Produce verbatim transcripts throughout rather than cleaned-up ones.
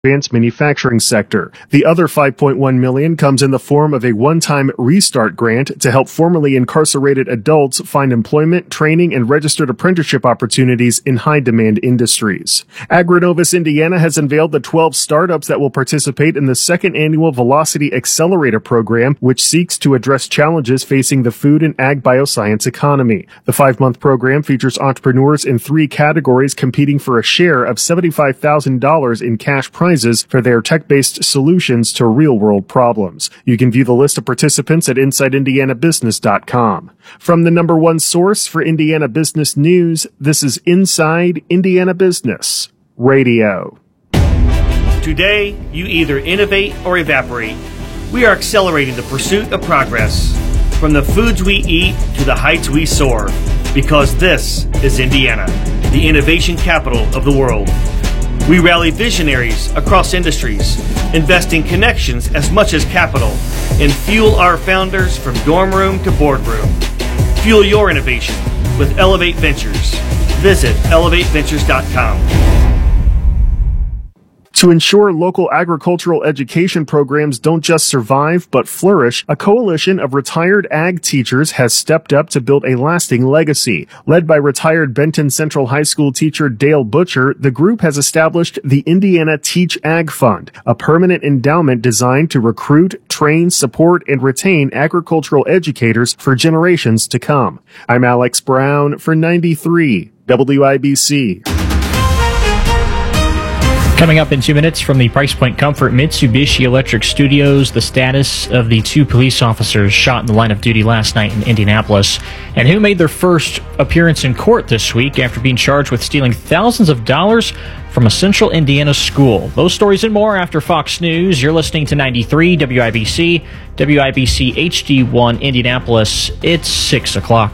advanced manufacturing sector. The other five point one million dollars comes in the form of a one-time restart grant to help formerly incarcerated adults find employment, training, and registered apprenticeship opportunities in high-demand industries. Agrinovus Indiana has unveiled the twelve startups that will participate in the second annual Velocity Accelerator program, which seeks to address challenges facing the food and ag bioscience economy. The five-month program features entrepreneurs in three categories competing for a share of seventy-five thousand dollars in cash prizes for their tech-based solutions to real-world problems. You can view the list of participants at inside indiana business dot com. From the number one source for Indiana business news, this is Inside Indiana Business Radio. Today, you either innovate or evaporate. We are accelerating the pursuit of progress, from the foods we eat to the heights we soar, because this is Indiana, the innovation capital of the world. We rally visionaries across industries, investing connections as much as capital, and fuel our founders from dorm room to boardroom. Fuel your innovation with Elevate Ventures. Visit elevate ventures dot com. To ensure local agricultural education programs don't just survive, but flourish, a coalition of retired ag teachers has stepped up to build a lasting legacy. Led by retired Benton Central High School teacher Dale Butcher, the group has established the Indiana Teach Ag Fund, a permanent endowment designed to recruit, train, support, and retain agricultural educators for generations to come. I'm Alex Brown for ninety-three W I B C. Coming up in two minutes from the Price Point Comfort Mitsubishi Electric Studios, the status of the two police officers shot in the line of duty last night in Indianapolis, and who made their first appearance in court this week after being charged with stealing thousands of dollars from a central Indiana school. Those stories and more after Fox News. You're listening to ninety-three W I B C, W I B C H D one Indianapolis. It's six o'clock.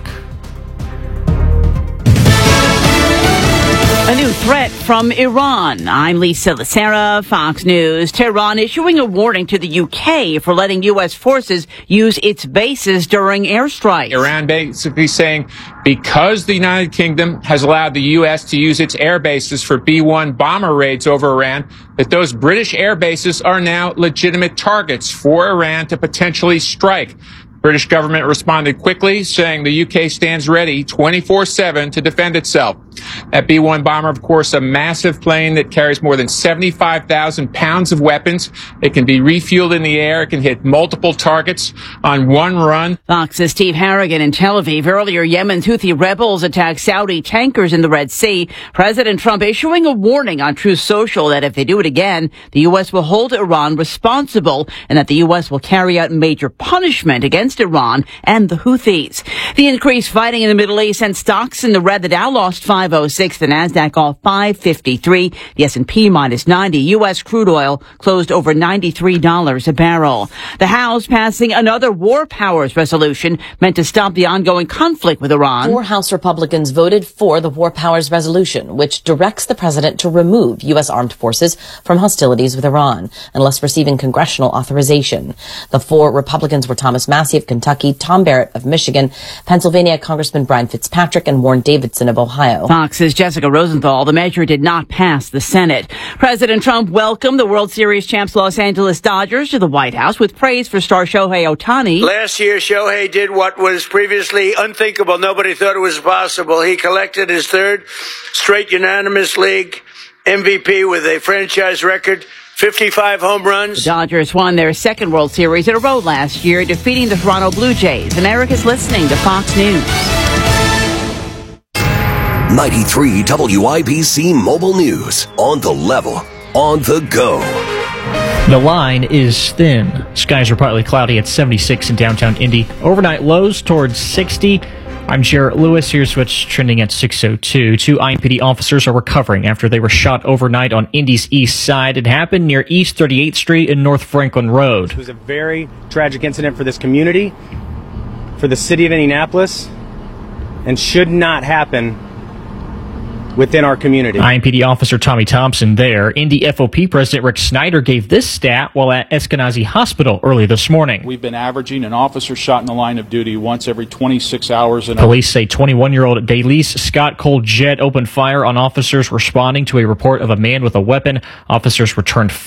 A new threat from Iran. I'm Lisa Lacera, Fox News. Tehran issuing a warning to the U K for letting U S forces use its bases during airstrikes. Iran basically saying because the United Kingdom has allowed the U S to use its air bases for B one bomber raids over Iran, that those British air bases are now legitimate targets for Iran to potentially strike. British government responded quickly, saying the U K stands ready twenty-four seven to defend itself. That B one bomber, of course, a massive plane that carries more than seventy-five thousand pounds of weapons. It can be refueled in the air. It can hit multiple targets on one run. Fox's Steve Harrigan in Tel Aviv. Earlier, Yemen's Houthi rebels attacked Saudi tankers in the Red Sea. President Trump issuing a warning on Truth Social that if they do it again, the U S will hold Iran responsible and that the U S will carry out major punishment against Iran and the Houthis. The increased fighting in the Middle East sent stocks in the red. The Dow lost five oh six, the Nasdaq off five fifty-three, the S and P minus ninety. U S crude oil closed over ninety-three dollars a barrel. The House passing another war powers resolution meant to stop the ongoing conflict with Iran. Four House Republicans voted for the war powers resolution, which directs the president to remove U S armed forces from hostilities with Iran unless receiving congressional authorization. The four Republicans were Thomas Massie of Kentucky, Tom Barrett of Michigan, Pennsylvania Congressman Brian Fitzpatrick, and Warren Davidson of Ohio. Fox's Jessica Rosenthal. The measure did not pass the Senate. President Trump welcomed the World Series champs Los Angeles Dodgers to the White House with praise for star Shohei Ohtani. Last year, Shohei did what was previously unthinkable. Nobody thought it was possible. He collected his third straight unanimous league M V P with a franchise record. fifty-five home runs. The Dodgers won their second World Series in a row last year, defeating the Toronto Blue Jays. And Eric is listening to Fox News. ninety-three W I B C Mobile News. On the level, on the go. The line is thin. Skies are partly cloudy at seventy-six in downtown Indy. Overnight lows towards sixty. I'm Jarrett Lewis. Here's what's trending at six oh two. Two I M P D officers are recovering after they were shot overnight on Indy's east side. It happened near East thirty-eighth Street and North Franklin Road. It was a very tragic incident for this community, for the city of Indianapolis, and should not happen within our community. I M P D Officer Tommy Thompson there. Indy F O P President Rick Snyder gave this stat while at Eskenazi Hospital early this morning. We've been averaging an officer shot in the line of duty once every twenty-six hours. And Police say twenty-one-year-old Daylise Scott Cole Jett opened fire on officers responding to a report of a man with a weapon. Officers returned